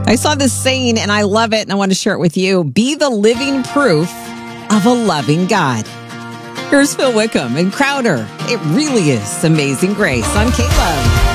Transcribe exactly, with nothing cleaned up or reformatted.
I saw this saying and I love it and I want to share it with you. Be the living proof of a loving God. Here's Phil Wickham and Crowder. It really is Amazing Grace on K-Love.